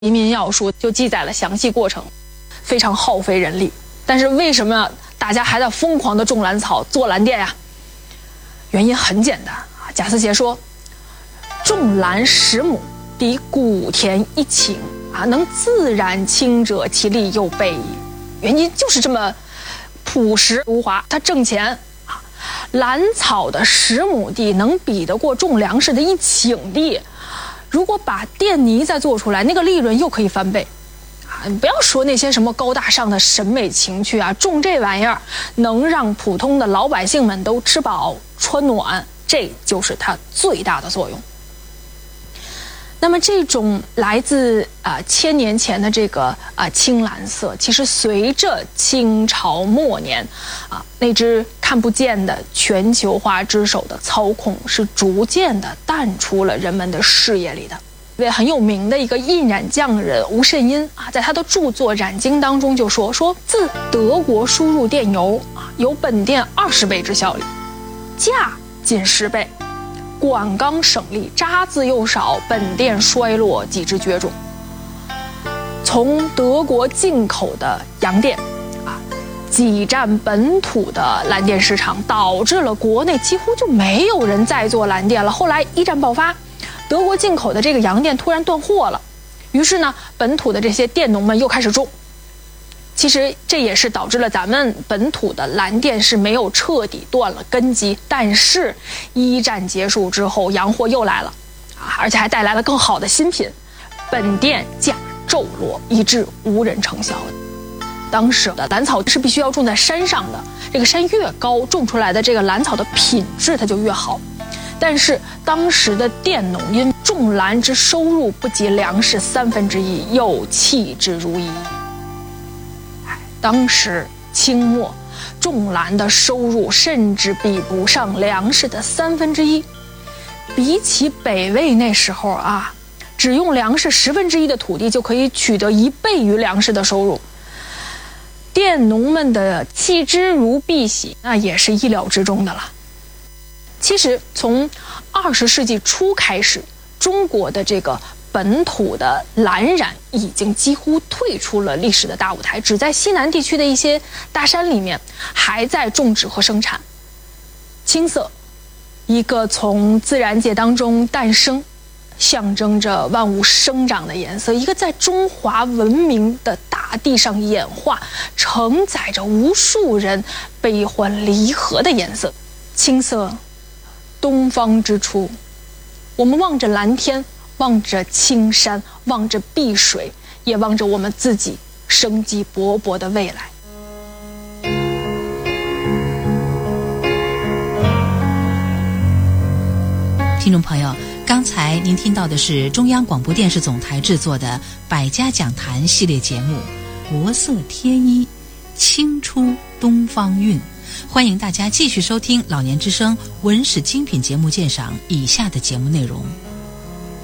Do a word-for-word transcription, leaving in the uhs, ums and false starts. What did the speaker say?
移民要术就记载了详细过程，非常耗费人力。但是为什么大家还在疯狂的种兰草、做蓝靛呀？原因很简单啊，贾思勰说，种兰十亩，抵谷田一顷啊，能自然清者，其利又备矣。原因就是这么朴实无华，它挣钱啊。兰草的十亩地能比得过种粮食的一顷地。如果把电泥再做出来，那个利润又可以翻倍，啊！你不要说那些什么高大上的审美情趣啊，种这玩意儿能让普通的老百姓们都吃饱穿暖，这就是它最大的作用。那么这种来自啊、呃、千年前的这个啊、呃、青蓝色，其实随着清朝末年啊那只看不见的全球化之手的操控，是逐渐的淡出了人们的视野里的。一位很有名的一个印染匠人吴慎因啊，在他的著作《染经》当中就说说自德国输入电油啊，有本店二十倍之效力，价仅十倍。管纲省力，渣子又少，本店衰落，几之绝种。从德国进口的洋靛啊，挤占本土的蓝靛市场，导致了国内几乎就没有人再做蓝靛了。后来一战爆发，德国进口的这个洋靛突然断货了，于是呢，本土的这些佃农们又开始种。其实这也是导致了咱们本土的蓝靛是没有彻底断了根基，但是一战结束之后，洋货又来了，啊，而且还带来了更好的新品，本店价骤落，以致无人承销。当时的兰草是必须要种在山上的，这个山越高，种出来的这个兰草的品质它就越好。但是当时的佃农因种兰之收入不及粮食三分之一，又弃之如揖。当时清末种兰的收入甚至比不上粮食的三分之一，比起北魏那时候啊，只用粮食十分之一的土地就可以取得一倍于粮食的收入，佃农们的弃之如敝屣，那也是意料之中的了。其实从二十世纪初开始，中国的这个本土的蓝染已经几乎退出了历史的大舞台，只在西南地区的一些大山里面还在种植和生产。青色，一个从自然界当中诞生，象征着万物生长的颜色，一个在中华文明的大地上演化，承载着无数人悲欢离合的颜色。青色，东方之初，我们望着蓝天，望着青山，望着碧水，也望着我们自己生机勃勃的未来。 听众朋友，刚才您听到的是中央广播电视总台制作的百家讲坛系列节目《国色天衣，清出东方韵》，欢迎大家继续收听老年之声文史精品节目鉴赏以下的节目内容。